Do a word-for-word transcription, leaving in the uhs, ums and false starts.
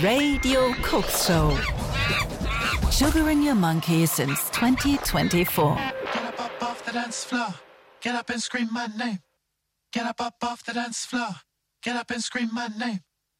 Radio Cooks Show. Sugaring your monkey since twenty twenty-four. Get up, up off the dance floor. Get up and scream my name. Get up, up off the dance floor. Get up and scream my name.